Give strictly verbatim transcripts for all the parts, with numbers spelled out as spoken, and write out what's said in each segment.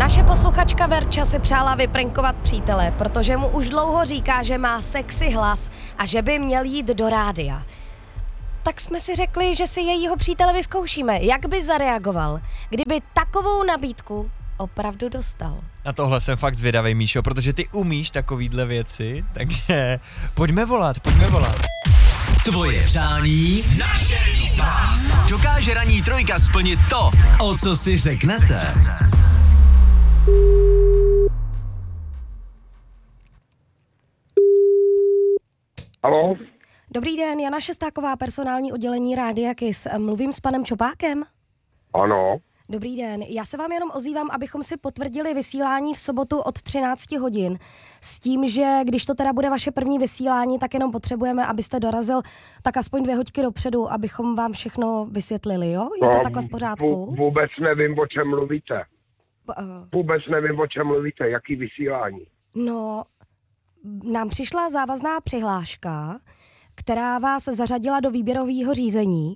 Naše posluchačka Verča si přála vyprankovat přítele, protože mu už dlouho říká, že má sexy hlas a že by měl jít do rádia. Tak jsme si řekli, že si jejího přítele vyzkoušíme. Jak by zareagoval, kdyby takovou nabídku opravdu dostal? Na tohle jsem fakt zvědavej, Míšo, protože ty umíš takovýhle věci, takže pojďme volat, pojďme volat. Tvoje přání, naše výzva. Dokáže ranní trojka splnit to, o co si řeknete. Haló? Dobrý den, Jana Šestáková, personální oddělení Rádia Kiss. Mluvím s panem Čopákem? Ano. Dobrý den, já se vám jenom ozývám, abychom si potvrdili vysílání v sobotu od třináct hodin. S tím, že když to teda bude vaše první vysílání, tak jenom potřebujeme, abyste dorazil tak aspoň dvě hoďky dopředu, abychom vám všechno vysvětlili, jo? Je to no, takhle v pořádku? Vůbec nevím, o čem mluvíte. Uh, Vůbec nevím, o čem mluvíte, jaký vysílání. no, nám přišla závazná přihláška, která vás zařadila do výběrového řízení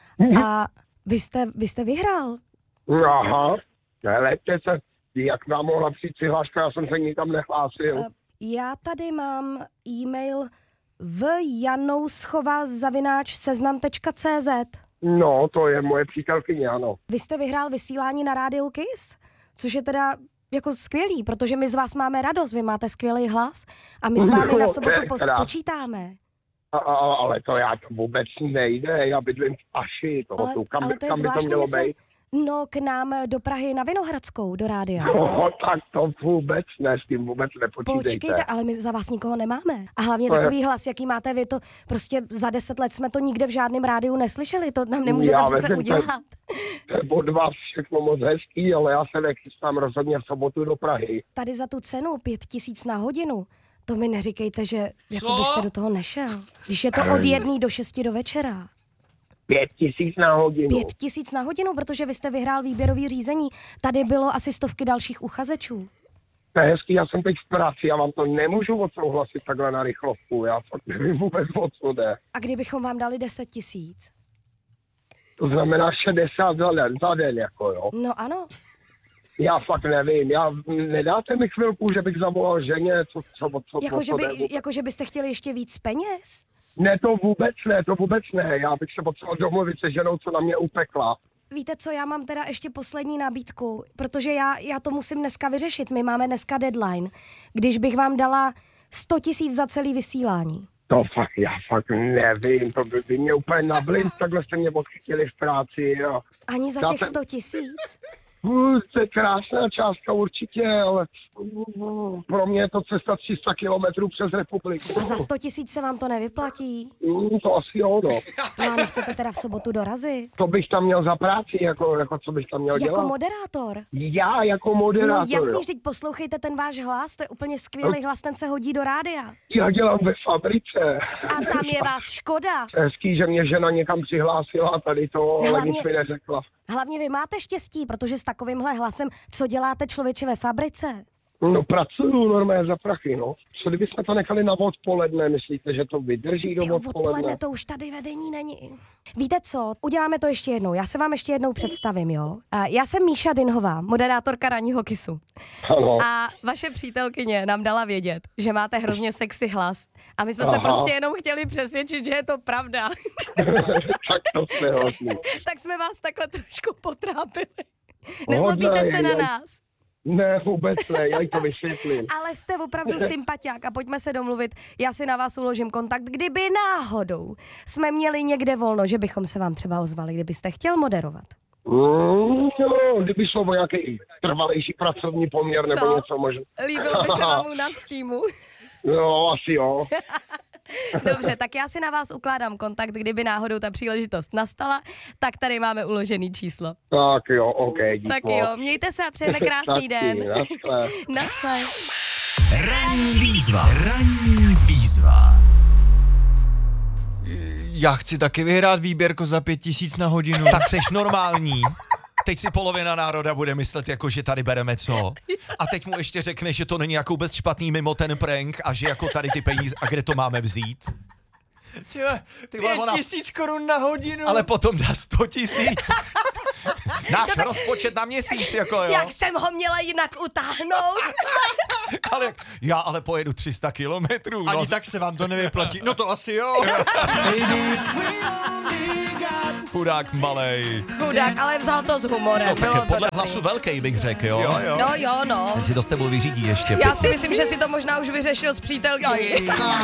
a vy jste, vy jste vyhrál. Aha, helejte se, jak nám mohla přijít přihláška, já jsem se nikam nehlásil. Uh, já tady mám e-mail v janouschova zavináč seznam tečka cé zet. No, to je moje přítelkyně, ano. Vy jste vyhrál vysílání na Rádiu Kiss, což je teda jako skvělý, protože my z vás máme radost, vy máte skvělý hlas a my s vámi na sobotu po- počítáme. A, a, ale to já to vůbec nejde, já bydlím v Aši, toho Ale, tu, kam, ale to je kam by to zvláštní, mělo my jsme, být? no k nám do Prahy na Vinohradskou, do rádia. No, tak to vůbec ne, s tím vůbec nepočítejte. Počkejte, ale my za vás nikoho nemáme. A hlavně To je- takový hlas, jaký máte vy, to prostě za deset let jsme to nikde v žádném rádiu neslyšeli, to nám nemůžete Já přece vím, udělat. To je od vás všechno moc hezký, ale já se nechystám rozhodně v sobotu do Prahy. Tady za tu cenu pět tisíc na hodinu, to mi neříkejte, že jako byste do toho nešel. Když je to od jedné do šesti do večera. Pět tisíc na hodinu. Pět tisíc na hodinu, protože vy jste vyhrál výběrový řízení. Tady bylo asi stovky dalších uchazečů. To je hezký, já jsem teď v práci, já vám to nemůžu odsouhlasit takhle na rychlovku, já fakt nevím vůbec, o co jde. A kdybychom vám dali deset tisíc? To znamená šedesát za den, za den, jako jo. No ano. Já fakt nevím, já, nedáte mi chvilku, že bych zavolal ženě, co, co, co, co, Jako, že co by, jde? jako, že byste chtěli ještě víc peněz? Ne, to vůbec ne, to vůbec ne, já bych se potřeboval domluvit se ženou, co na mě upekla. Víte co, já mám teda ještě poslední nabídku, protože já, já to musím dneska vyřešit, my máme dneska deadline. Když bych vám dala sto tisíc za celý vysílání. To fakt, já fakt nevím, to by, by mě úplně nablint, takhle jste mě odchytili v práci. Jo. Ani za Já těch jsem- sto tisíc? Uh, to je krásná částka určitě, ale uh, pro mě je to cesta tři sta kilometrů přes republiku. A za sto tisíc se vám to nevyplatí? Uh, to asi jo, no. No a nechcete teda v sobotu dorazit? Co bych tam měl za práci, jako, jako co bych tam měl Jako dělat? moderátor? Já jako No moderátor, jasný, jo. vždyť poslouchejte ten váš hlas, to je úplně skvělý hlas, ten se hodí do rádia. Já dělám ve fabrice. A tam je vás škoda. Hezký, že mě žena někam přihlásila a tady to, ale Hlavně- nic mi neřekla. Hlavně vy máte štěstí, protože s takovýmhle hlasem, co děláte člověče ve fabrice? No pracuju normálně za prachy, no. Co kdybychom to nechali na odpoledne, myslíte, že to vydrží do Tyjo, odpoledne? odpoledne to už tady vedení není. Víte co, uděláme to ještě jednou, já se vám ještě jednou představím, jo? A já jsem Míša Dinhová, moderátorka Ranního Kissu. Ano. A vaše přítelkyně nám dala vědět, že máte hrozně sexy hlas. A my jsme se Aha. prostě jenom chtěli přesvědčit, že je to pravda. Tak to jste hodný. Tak jsme vás takhle trošku potrápili. Hodná Nezlobíte je, se na je. nás. Ne, vůbec ne, já jí to vysvětlím. Ale jste opravdu sympatiák a pojďme se domluvit. Já si na vás uložím kontakt, kdyby náhodou jsme měli někde volno, že bychom se vám třeba ozvali, kdybyste chtěl moderovat. Mm, no, kdyby šlo o nějaký trvalejší pracovní poměr nebo Co? něco možná. Líbilo by se vám u nás v týmu? No, asi jo. Dobře, tak já si na vás ukládám kontakt, kdyby náhodou ta příležitost nastala, tak tady máme uložený číslo. Tak jo, ok, díky. Tak jo, mějte se a přejeme krásný Taky, den. naschle. Naschle. Ranní výzva. Ranní výzva. Já chci taky vyhrát výběrko za pět tisíc na hodinu. Tak seš normální. Teď si polovina národa bude myslet, jako že tady bereme co. A teď mu ještě řekne, že to není jako vůbec špatný mimo ten prank a že jako tady ty peníze, a kde to máme vzít. Tyhle, Ty vole, pět ona- tisíc korun na hodinu. Ale potom dá sto tisíc. Náš No tak- rozpočet na měsíc, jako jo. Jak jsem ho měla jinak utáhnout? Ale já ale pojedu tři sta kilometrů. No. Ani tak se vám to nevyplatí. No to asi jo. Chudák malej. Chudák, ale vzal to s humorem. No, tak Bylo je to podle dobrý. hlasu velký, bych řekl, jo. Jo, jo. No jo, no. Ten si to s tebou vyřídí ještě. Já si myslím, že si to možná už vyřešil s přítelkyní.